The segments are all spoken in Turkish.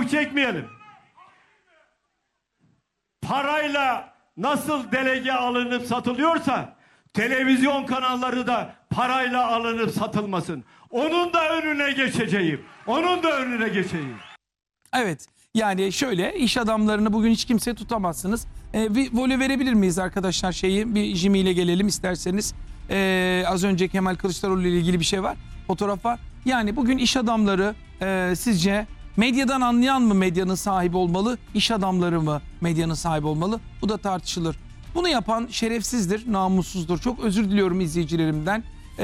fotoğrafı çekmeyelim. Parayla nasıl delege alınıp satılıyorsa televizyon kanalları da parayla alınıp satılmasın. Onun da önüne geçeceğim. Onun da önüne geçeyim. Evet. Yani şöyle, iş adamlarını bugün hiç kimse tutamazsınız. Bir voley verebilir miyiz arkadaşlar şeyi? Bir Jimmy ile gelelim isterseniz. Az önce Kemal Kılıçdaroğlu ile ilgili bir şey var. Fotoğraf var. Yani bugün iş adamları sizce medyadan anlayan mı medyanın sahibi olmalı? İş adamları mı medyanın sahibi olmalı? Bu da tartışılır. Bunu yapan şerefsizdir, namussuzdur. Çok özür diliyorum izleyicilerimden.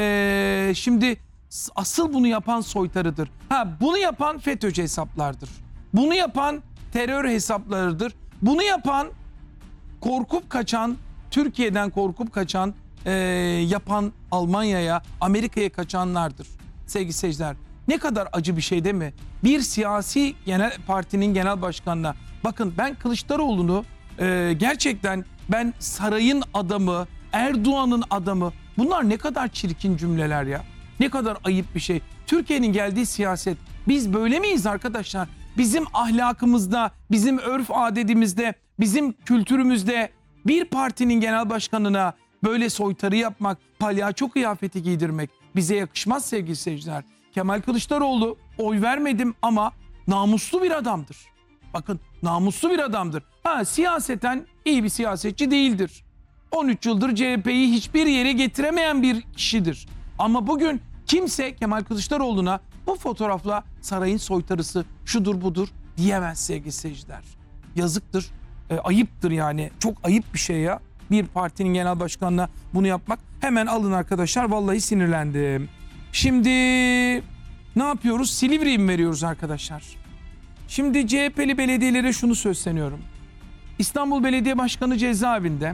Şimdi asıl bunu yapan soytarıdır. Bunu yapan FETÖ'cü hesaplardır. Bunu yapan terör hesaplarıdır. Bunu yapan korkup kaçan, Türkiye'den korkup kaçan, yapan Almanya'ya, Amerika'ya kaçanlardır. Sevgili seyirciler, ne kadar acı bir şey değil mi? Bir siyasi genel partinin genel başkanına, bakın ben Kılıçdaroğlu'nu gerçekten ben sarayın adamı, Erdoğan'ın adamı, bunlar ne kadar çirkin cümleler ya. Ne kadar ayıp bir şey. Türkiye'nin geldiği siyaset. Biz böyle miyiz arkadaşlar? Bizim ahlakımızda, bizim örf adetimizde, bizim kültürümüzde bir partinin genel başkanına böyle soytarı yapmak, palyaço kıyafeti giydirmek bize yakışmaz sevgili seyirciler. Kemal Kılıçdaroğlu oy vermedim ama namuslu bir adamdır. Bakın namuslu bir adamdır. Siyaseten iyi bir siyasetçi değildir. 13 yıldır CHP'yi hiçbir yere getiremeyen bir kişidir. Ama bugün kimse Kemal Kılıçdaroğlu'na bu fotoğrafla sarayın soytarısı şudur budur diyemez sevgili seyirciler. Yazıktır, ayıptır yani. Çok ayıp bir şey ya. Bir partinin genel başkanına bunu yapmak. Hemen alın arkadaşlar, vallahi sinirlendim. Şimdi ne yapıyoruz? Silivri'yi mi veriyoruz arkadaşlar? Şimdi CHP'li belediyelere şunu söyleniyorum. İstanbul Belediye Başkanı cezaevinde.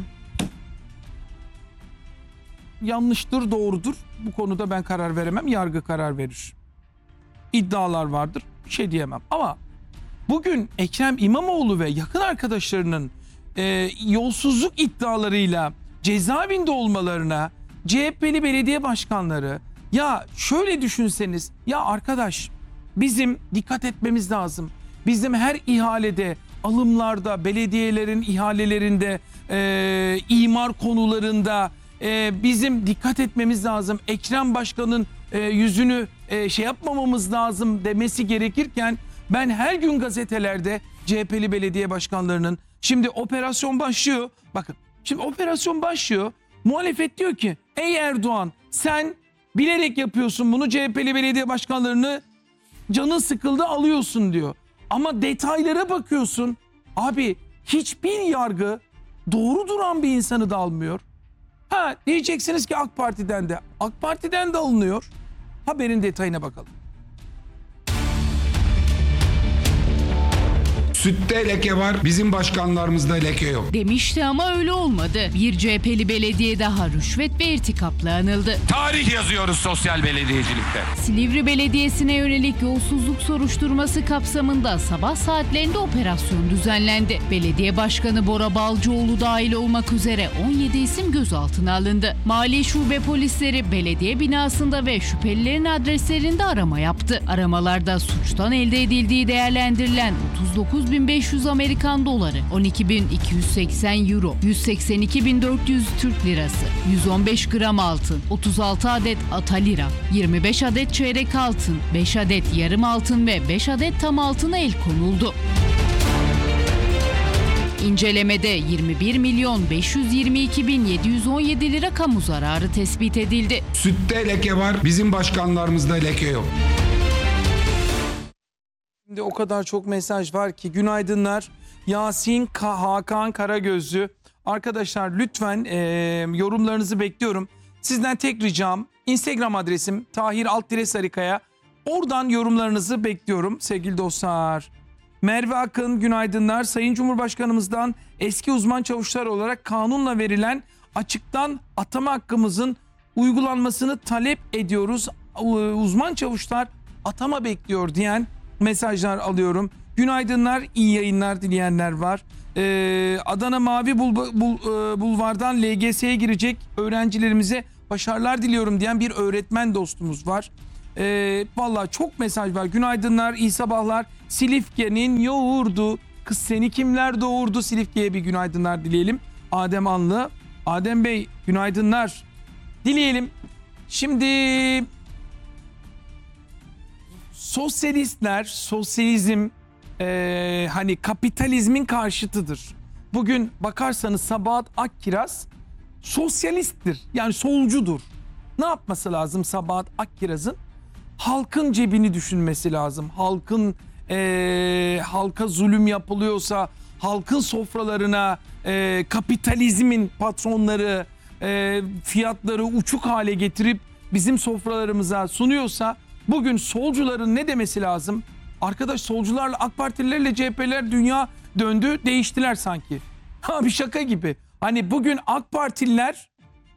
Yanlıştır, doğrudur. Bu konuda ben karar veremem. Yargı karar verir. İddialar vardır. Bir şey diyemem. Ama bugün Ekrem İmamoğlu ve yakın arkadaşlarının yolsuzluk iddialarıyla cezaevinde olmalarına CHP'li belediye başkanları, ya şöyle düşünseniz, ya arkadaş bizim dikkat etmemiz lazım. Bizim her ihalede, alımlarda, belediyelerin ihalelerinde, imar konularında bizim dikkat etmemiz lazım. Ekrem Başkan'ın yüzünü şey yapmamamız lazım demesi gerekirken ben her gün gazetelerde CHP'li belediye başkanlarının şimdi operasyon başlıyor. Bakın şimdi operasyon başlıyor. Muhalefet diyor ki ey Erdoğan sen bilerek yapıyorsun bunu, CHP'li belediye başkanlarını canın sıkıldı alıyorsun diyor. Ama detaylara bakıyorsun. Abi hiçbir yargı doğru duran bir insanı da almıyor. Diyeceksiniz ki AK Parti'den de alınıyor. Haberin detayına bakalım. Sütte leke var, bizim başkanlarımızda leke yok. Demişti ama öyle olmadı. Bir CHP'li belediye daha rüşvet ve irtikapla anıldı. Tarih yazıyoruz sosyal belediyecilikte. Silivri Belediyesi'ne yönelik yolsuzluk soruşturması kapsamında sabah saatlerinde operasyon düzenlendi. Belediye Başkanı Bora Balcıoğlu dahil olmak üzere 17 isim gözaltına alındı. Mali şube polisleri belediye binasında ve şüphelilerin adreslerinde arama yaptı. Aramalarda suçtan elde edildiği değerlendirilen 39.500 Amerikan doları, 12.280 euro, 182.400 Türk lirası, 115 gram altın, 36 adet atalira, 25 adet çeyrek altın, 5 adet yarım altın ve 5 adet tam altına el konuldu. İncelemede 21.522.717 lira kamu zararı tespit edildi. Sütte leke var, bizim başkanlarımızda leke yok. Şimdi o kadar çok mesaj var ki günaydınlar. Yasin Hakan Karagözlü. Arkadaşlar lütfen yorumlarınızı bekliyorum. Sizden tek ricam Instagram adresim Tahir_Sarıkaya. Oradan yorumlarınızı bekliyorum sevgili dostlar. Merve Akın günaydınlar. Sayın Cumhurbaşkanımızdan eski uzman çavuşlar olarak kanunla verilen açıktan atama hakkımızın uygulanmasını talep ediyoruz. Uzman çavuşlar atama bekliyor diyen mesajlar alıyorum. Günaydınlar, iyi yayınlar dileyenler var. Adana Mavi Bulvar'dan LGS'ye girecek öğrencilerimize başarılar diliyorum diyen bir öğretmen dostumuz var. Vallahi çok mesaj var. Günaydınlar, iyi sabahlar. Silifke'nin yoğurdu. Kız seni kimler doğurdu? Silifke'ye bir günaydınlar dileyelim. Adem Anlı. Adem Bey günaydınlar dileyelim. Şimdi sosyalistler, sosyalizm hani kapitalizmin karşıtıdır. Bugün bakarsanız Sabahat Akkiraz sosyalisttir. Yani solcudur. Ne yapması lazım Sabahat Akkiraz'ın? Halkın cebini düşünmesi lazım. Halka zulüm yapılıyorsa, halkın sofralarına kapitalizmin patronları fiyatları uçuk hale getirip bizim sofralarımıza sunuyorsa, bugün solcuların ne demesi lazım? Arkadaş, solcularla, AK Partililerle CHP'ler dünya döndü, değiştiler sanki. Ha, bir şaka gibi. Hani bugün AK Partililer,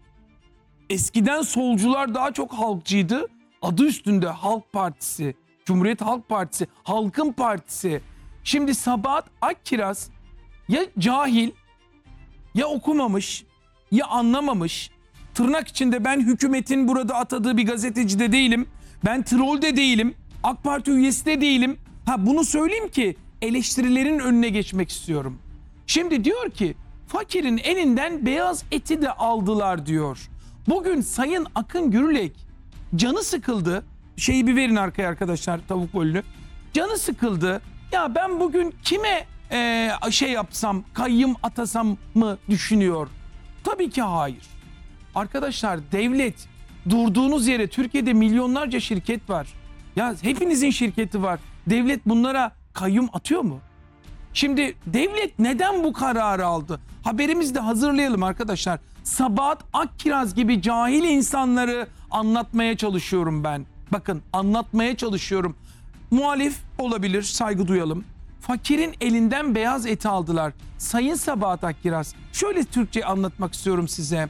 eskiden solcular daha çok halkçıydı. Adı üstünde Halk Partisi, Cumhuriyet Halk Partisi, Halkın Partisi. Şimdi Sabahat Akkiraz ya cahil, ya okumamış, ya anlamamış. Tırnak içinde ben hükümetin burada atadığı bir gazeteci de değilim. Ben troll de değilim. AK Parti üyesi de değilim. Ha, bunu söyleyeyim ki eleştirilerin önüne geçmek istiyorum. Şimdi diyor ki fakirin elinden beyaz eti de aldılar diyor. Bugün Sayın Akın Gürlek canı sıkıldı. Şeyi bir verin arkaya arkadaşlar, tavuk bolünü. Canı sıkıldı. Ya ben bugün kime şey yapsam, kayyım atasam mı düşünüyor? Tabii ki hayır. Arkadaşlar, devlet durduğunuz yere, Türkiye'de milyonlarca şirket var. Ya hepinizin şirketi var. Devlet bunlara kayyum atıyor mu? Şimdi devlet neden bu kararı aldı? Haberimizi de hazırlayalım arkadaşlar. Sabahat Akkiraz gibi cahil insanları anlatmaya çalışıyorum ben. Bakın, anlatmaya çalışıyorum. Muhalif olabilir, saygı duyalım. Fakirin elinden beyaz eti aldılar. Sayın Sabahat Akkiraz, şöyle Türkçe anlatmak istiyorum size.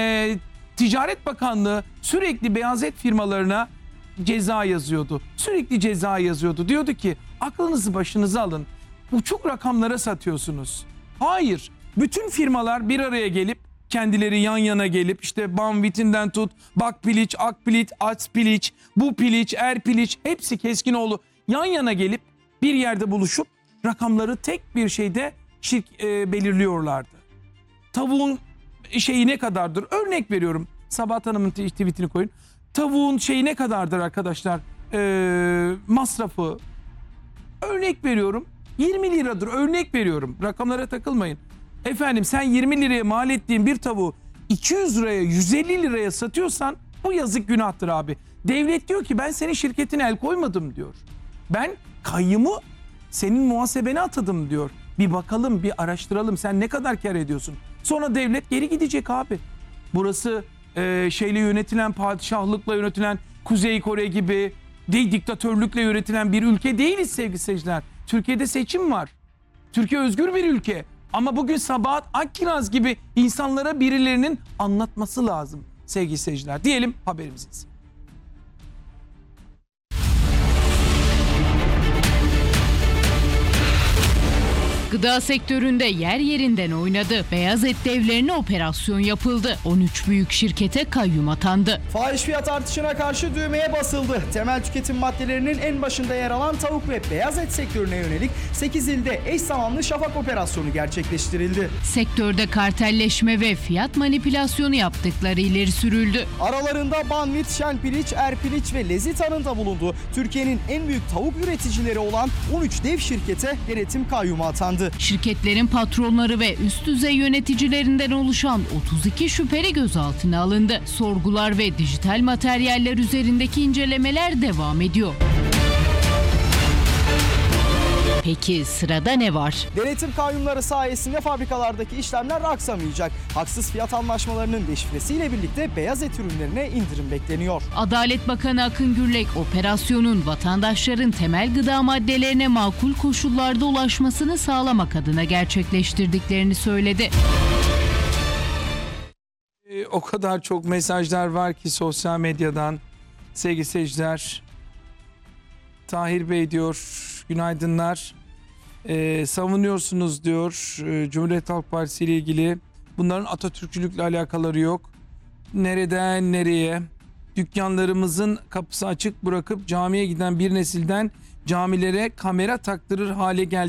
Ticaret Bakanlığı sürekli beyaz et firmalarına ceza yazıyordu. Sürekli ceza yazıyordu. Diyordu ki aklınızı başınıza alın. Uçuk rakamlara satıyorsunuz. Hayır. Bütün firmalar bir araya gelip, kendileri yan yana gelip, işte Banvit'inden tut, Bakpiliç, Akpiliç, Atspiliç, Bupiliç, Erpiliç, hepsi Keskinoğlu yan yana gelip bir yerde buluşup rakamları tek bir şeyde belirliyorlardı. Tavuğun şeyi ne kadardır? Örnek veriyorum. Sabahat Hanım'ın tweetini koyun. Tavuğun şeyi ne kadardır arkadaşlar? Masrafı. Örnek veriyorum. 20 liradır. Örnek veriyorum. Rakamlara takılmayın. Efendim, sen 20 liraya mal ettiğin bir tavuğu 200 liraya, 150 liraya satıyorsan bu yazık, günahtır abi. Devlet diyor ki ben senin şirketine el koymadım diyor. Ben kayyımı senin muhasebene atadım diyor. Bir bakalım, bir araştıralım, sen ne kadar kar ediyorsun. Sonra devlet geri gidecek abi. Burası şeyle yönetilen, padişahlıkla yönetilen, Kuzey Kore gibi diktatörlükle yönetilen bir ülke değiliz sevgili seyirciler. Türkiye'de seçim var. Türkiye özgür bir ülke. Ama bugün Sabahat Akkiraz gibi insanlara birilerinin anlatması lazım sevgili seyirciler. Diyelim, haberimizi izleyelim. Gıda sektöründe yer yerinden oynadı. Beyaz et devlerine operasyon yapıldı. 13 büyük şirkete kayyum atandı. Fahiş fiyat artışına karşı düğmeye basıldı. Temel tüketim maddelerinin en başında yer alan tavuk ve beyaz et sektörüne yönelik 8 ilde eş zamanlı şafak operasyonu gerçekleştirildi. Sektörde kartelleşme ve fiyat manipülasyonu yaptıkları ileri sürüldü. Aralarında Banvit, Şenpiliç, Erpiliç ve Lezitan'ın da bulunduğu Türkiye'nin en büyük tavuk üreticileri olan 13 dev şirkete denetim kayyumu atandı. Şirketlerin patronları ve üst düzey yöneticilerinden oluşan 32 şüpheli gözaltına alındı. Sorgular ve dijital materyaller üzerindeki incelemeler devam ediyor. Peki sırada ne var? Denetim kayyumları sayesinde fabrikalardaki işlemler aksamayacak. Haksız fiyat anlaşmalarının deşifresiyle birlikte beyaz et ürünlerine indirim bekleniyor. Adalet Bakanı Akın Gürlek, operasyonun vatandaşların temel gıda maddelerine makul koşullarda ulaşmasını sağlamak adına gerçekleştirdiklerini söyledi. O kadar çok mesajlar var ki sosyal medyadan sevgili seyirciler. Tahir Bey diyor, günaydınlar. Savunuyorsunuz diyor Cumhuriyet Halk Partisi ile ilgili. Bunların Atatürkçülükle alakaları yok. Nereden nereye? dükkanlarımızın kapısı açık bırakıp camiye giden bir nesilden camilere kamera taktırır hale geldi.